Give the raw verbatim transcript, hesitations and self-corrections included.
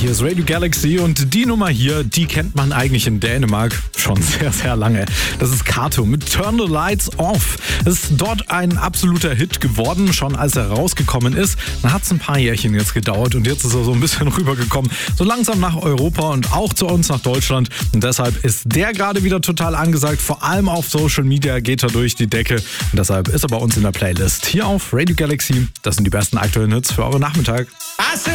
Hier ist Radio Galaxy und die Nummer hier, die kennt man eigentlich in Dänemark schon sehr, sehr lange. Das ist Kato mit Turn the Lights Off. Es ist dort ein absoluter Hit geworden, schon als er rausgekommen ist. Dann hat es ein paar Jährchen jetzt gedauert und jetzt ist er so ein bisschen rübergekommen. So langsam nach Europa und auch zu uns nach Deutschland. Und deshalb ist der gerade wieder total angesagt. Vor allem auf Social Media geht er durch die Decke. Und deshalb ist er bei uns in der Playlist. Hier auf Radio Galaxy. Das sind die besten aktuellen Hits für euren Nachmittag.